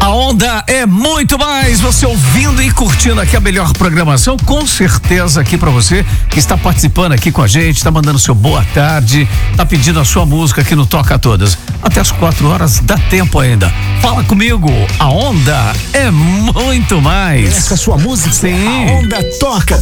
A Onda é muito mais, você ouvindo e curtindo aqui a melhor programação, com certeza aqui pra você que está participando aqui com a gente, tá mandando seu boa tarde, tá pedindo a sua música aqui no Toca Todas. Até as 4 horas dá tempo ainda. Fala comigo, a Onda é muito mais. Essa sua música, sim. A Onda toca.